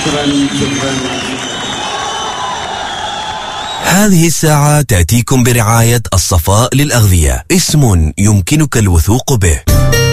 هذه الساعة تأتيكم برعاية الصفاء للأغذية، اسم يمكنك الوثوق به.